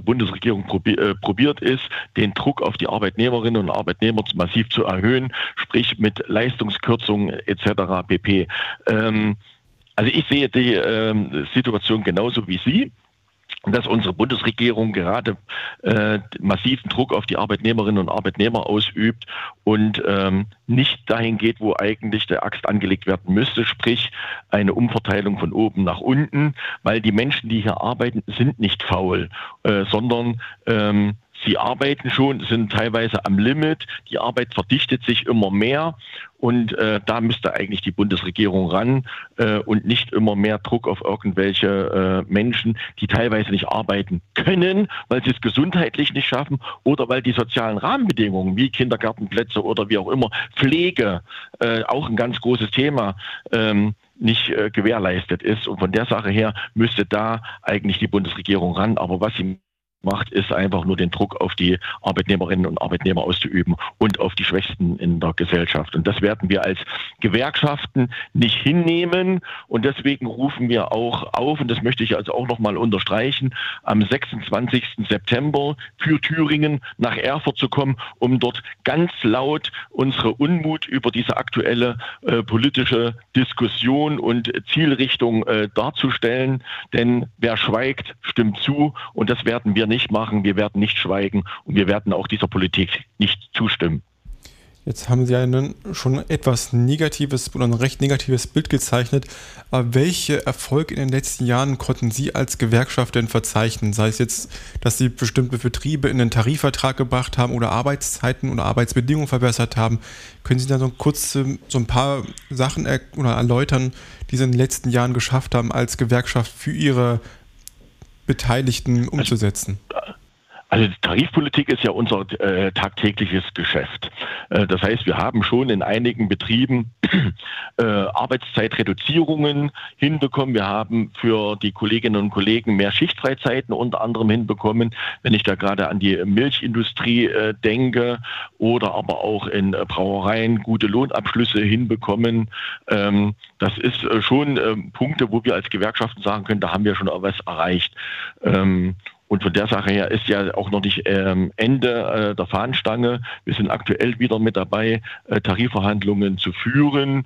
Bundesregierung probiert, ist, den Druck auf die Arbeitnehmerinnen und Arbeitnehmer massiv zu erhöhen, sprich mit Leistungskürzungen etc. pp. Also ich sehe die Situation genauso wie Sie, dass unsere Bundesregierung gerade massiven Druck auf die Arbeitnehmerinnen und Arbeitnehmer ausübt und nicht dahin geht, wo eigentlich der Axt angelegt werden müsste, sprich eine Umverteilung von oben nach unten, weil die Menschen, die hier arbeiten, sind nicht faul, sondern sie arbeiten schon, sind teilweise am Limit, die Arbeit verdichtet sich immer mehr und da müsste eigentlich die Bundesregierung ran und nicht immer mehr Druck auf irgendwelche Menschen, die teilweise nicht arbeiten können, weil sie es gesundheitlich nicht schaffen oder weil die sozialen Rahmenbedingungen wie Kindergartenplätze oder wie auch immer, Pflege, auch ein ganz großes Thema, nicht gewährleistet ist. Und von der Sache her müsste da eigentlich die Bundesregierung ran. Aber was sie macht, ist einfach nur den Druck auf die Arbeitnehmerinnen und Arbeitnehmer auszuüben und auf die Schwächsten in der Gesellschaft. Und das werden wir als Gewerkschaften nicht hinnehmen. Und deswegen rufen wir auch auf, und das möchte ich also auch nochmal unterstreichen, am 26. September für Thüringen nach Erfurt zu kommen, um dort ganz laut unsere Unmut über diese aktuelle politische Diskussion und Zielrichtung darzustellen. Denn wer schweigt, stimmt zu. Und das werden wir nicht machen, wir werden nicht schweigen und wir werden auch dieser Politik nicht zustimmen. Jetzt haben Sie ja schon etwas Negatives oder ein recht negatives Bild gezeichnet. Aber welche Erfolge in den letzten Jahren konnten Sie als Gewerkschaft denn verzeichnen? Sei es jetzt, dass Sie bestimmte Betriebe in den Tarifvertrag gebracht haben oder Arbeitszeiten oder Arbeitsbedingungen verbessert haben. Können Sie da so kurz so ein paar Sachen oder erläutern, die Sie in den letzten Jahren geschafft haben, als Gewerkschaft für Ihre Beteiligten umzusetzen? Also die Tarifpolitik ist ja unser tagtägliches Geschäft. Das heißt, wir haben schon in einigen Betrieben Arbeitszeitreduzierungen hinbekommen. Wir haben für die Kolleginnen und Kollegen mehr Schichtfreizeiten unter anderem hinbekommen, wenn ich da gerade an die Milchindustrie denke oder aber auch in Brauereien gute Lohnabschlüsse hinbekommen. Das ist schon Punkte, wo wir als Gewerkschaften sagen können, da haben wir schon was erreicht. Und von der Sache her ist ja auch noch nicht Ende der Fahnenstange. Wir sind aktuell wieder mit dabei, Tarifverhandlungen zu führen.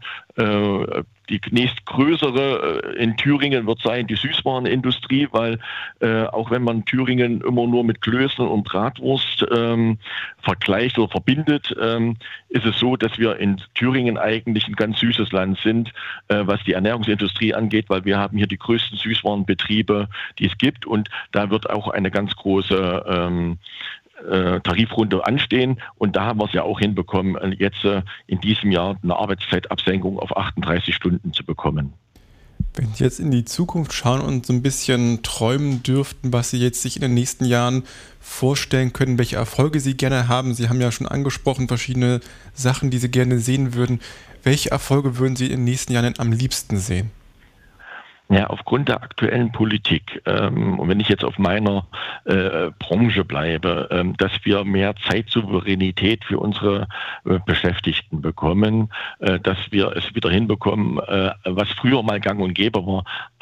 Die nächstgrößere in Thüringen wird sein die Süßwarenindustrie, weil auch wenn man Thüringen immer nur mit Klößen und Bratwurst vergleicht oder verbindet, ist es so, dass wir in Thüringen eigentlich ein ganz süßes Land sind, was die Ernährungsindustrie angeht, weil wir haben hier die größten Süßwarenbetriebe, die es gibt, und da wird auch eine ganz große Tarifrunde anstehen, und da haben wir es ja auch hinbekommen, jetzt in diesem Jahr eine Arbeitszeitabsenkung auf 38 Stunden zu bekommen. Wenn Sie jetzt in die Zukunft schauen und so ein bisschen träumen dürften, was Sie jetzt sich in den nächsten Jahren vorstellen können, welche Erfolge Sie gerne haben, Sie haben ja schon angesprochen, verschiedene Sachen, die Sie gerne sehen würden. Welche Erfolge würden Sie in den nächsten Jahren denn am liebsten sehen? Ja, aufgrund der aktuellen Politik, und wenn ich jetzt auf meiner Branche bleibe, dass wir mehr Zeitsouveränität für unsere Beschäftigten bekommen, dass wir es wieder hinbekommen, was früher mal gang und gäbe war,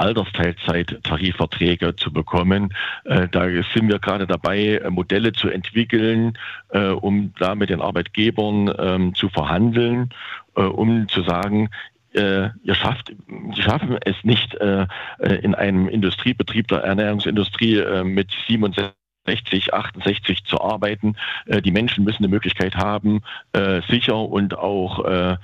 Altersteilzeit-Tarifverträge zu bekommen. Da sind wir gerade dabei, Modelle zu entwickeln, um da mit den Arbeitgebern zu verhandeln, um zu sagen, Sie schaffen es nicht in einem Industriebetrieb der Ernährungsindustrie mit 67, 68 zu arbeiten. Die Menschen müssen eine Möglichkeit haben, sicher und auch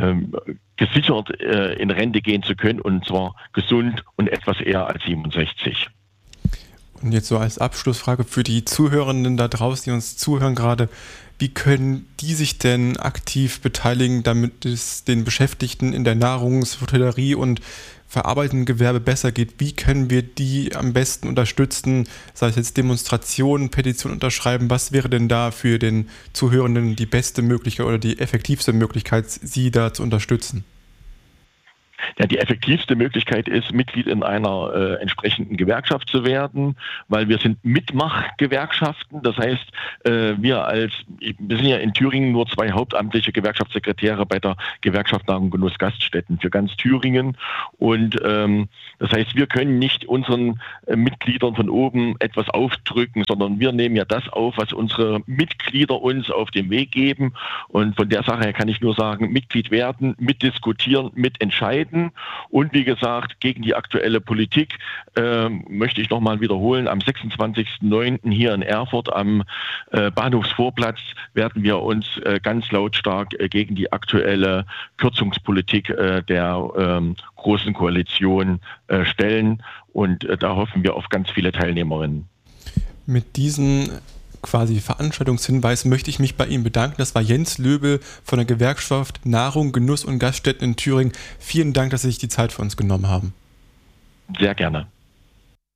gesichert in Rente gehen zu können, und zwar gesund und etwas eher als 67. Und jetzt so als Abschlussfrage für die Zuhörenden da draußen, die uns zuhören gerade: Wie können die sich denn aktiv beteiligen, damit es den Beschäftigten in der Nahrungs-, Hotellerie- und verarbeitenden Gewerbe besser geht? Wie können wir die am besten unterstützen, sei es jetzt Demonstrationen, Petitionen unterschreiben? Was wäre denn da für den Zuhörenden die beste Möglichkeit oder die effektivste Möglichkeit, sie da zu unterstützen? Ja, die effektivste Möglichkeit ist, Mitglied in einer entsprechenden Gewerkschaft zu werden, weil wir sind Mitmachgewerkschaften. Das heißt, wir sind ja in Thüringen nur 2 hauptamtliche Gewerkschaftssekretäre bei der Gewerkschaft Nahrung, Genuss, Gaststätten für ganz Thüringen. Und das heißt, wir können nicht unseren Mitgliedern von oben etwas aufdrücken, sondern wir nehmen ja das auf, was unsere Mitglieder uns auf den Weg geben. Und von der Sache her kann ich nur sagen, Mitglied werden, mitdiskutieren, mitentscheiden. Und wie gesagt, gegen die aktuelle Politik möchte ich nochmal wiederholen, am 26.09. hier in Erfurt am Bahnhofsvorplatz werden wir uns ganz lautstark gegen die aktuelle Kürzungspolitik der Großen Koalition stellen. Und da hoffen wir auf ganz viele Teilnehmerinnen. Mit diesen quasi Veranstaltungshinweis möchte ich mich bei Ihnen bedanken. Das war Jens Löbel von der Gewerkschaft Nahrung, Genuss und Gaststätten in Thüringen. Vielen Dank, dass Sie sich die Zeit für uns genommen haben. Sehr gerne.